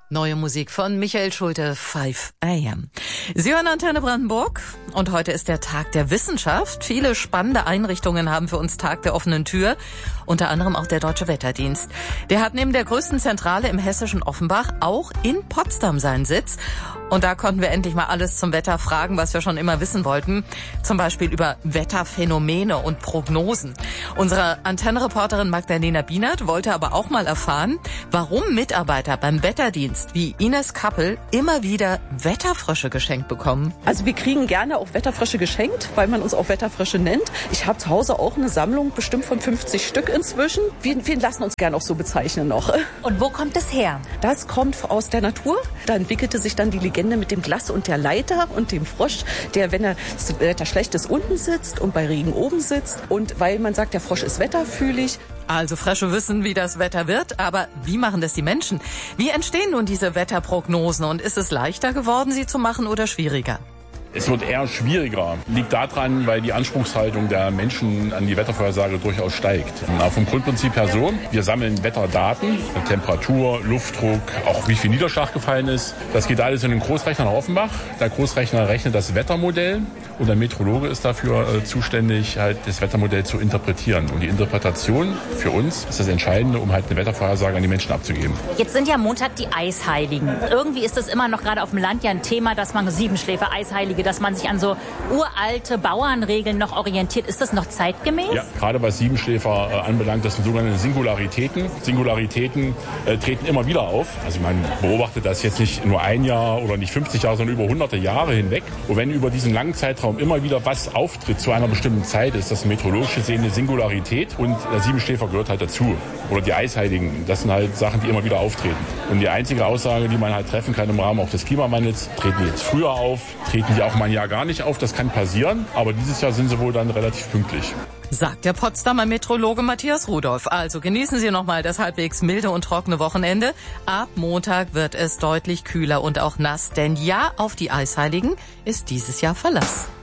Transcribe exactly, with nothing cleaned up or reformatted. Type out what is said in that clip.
Neue Musik von Michael Schulte, five a m Sie hören Antenne Brandenburg und heute ist der Tag der Wissenschaft. Viele spannende Einrichtungen haben für uns Tag der offenen Tür, unter anderem auch der Deutsche Wetterdienst. Der hat neben der größten Zentrale im hessischen Offenbach auch in Potsdam seinen Sitz. Und da konnten wir endlich mal alles zum Wetter fragen, was wir schon immer wissen wollten. Zum Beispiel über Wetterphänomene und Prognosen. Unsere Antenne-Reporterin Magdalena Bienert wollte aber auch mal erfahren, warum Mitarbeiter beim Wetterdienst wie Ines Kappel immer wieder Wetterfrösche geschenkt bekommen. Also wir kriegen gerne auch Wetterfrösche geschenkt, weil man uns auch Wetterfrösche nennt. Ich habe zu Hause auch eine Sammlung, bestimmt von fünfzig Stück inzwischen. Wir, wir lassen uns gerne auch so bezeichnen noch. Und wo kommt es her? Das kommt aus der Natur. Da entwickelte sich dann die Legende mit dem Glas und der Leiter und dem Frosch, der, wenn er das Wetter schlecht ist, unten sitzt und bei Regen oben sitzt. Und weil man sagt, der Frosch ist wetterfühlig. Also Frösche wissen, wie das Wetter wird, aber wie machen das die Menschen? Wie entstehen nun diese Wetterprognosen und ist es leichter geworden, sie zu machen oder schwieriger? Es wird eher schwieriger. Liegt daran, weil die Anspruchshaltung der Menschen an die Wettervorhersage durchaus steigt. Aber vom Grundprinzip her so, wir sammeln Wetterdaten, Temperatur, Luftdruck, auch wie viel Niederschlag gefallen ist. Das geht alles in den Großrechner nach Offenbach. Der Großrechner rechnet das Wettermodell und der Meteorologe ist dafür äh, zuständig, halt das Wettermodell zu interpretieren. Und die Interpretation für uns ist das Entscheidende, um halt eine Wettervorhersage an die Menschen abzugeben. Jetzt sind ja Montag die Eisheiligen. Irgendwie ist das immer noch gerade auf dem Land ja ein Thema, dass man Siebenschläfer, Eisheilige, dass man sich an so uralte Bauernregeln noch orientiert. Ist das noch zeitgemäß? Ja, gerade was Siebenschläfer äh, anbelangt, das sind sogenannte Singularitäten. Singularitäten äh, treten immer wieder auf. Also man beobachtet das jetzt nicht nur ein Jahr oder nicht fünfzig Jahre, sondern über hunderte Jahre hinweg. Und wenn über diesen langen Zeitraum immer wieder was auftritt zu einer bestimmten Zeit, ist das meteorologisch gesehen eine Singularität und der Siebenschläfer gehört halt dazu. Oder die Eisheiligen, das sind halt Sachen, die immer wieder auftreten. Und die einzige Aussage, die man halt treffen kann im Rahmen auch des Klimawandels, treten die jetzt früher auf, treten die auch mal ein Jahr gar nicht auf, das kann passieren, aber dieses Jahr sind sie wohl dann relativ pünktlich. Sagt der Potsdamer Meteorologe Matthias Rudolph. Also genießen Sie noch mal das halbwegs milde und trockene Wochenende. Ab Montag wird es deutlich kühler und auch nass, denn ja, auf die Eisheiligen ist dieses Jahr Verlass.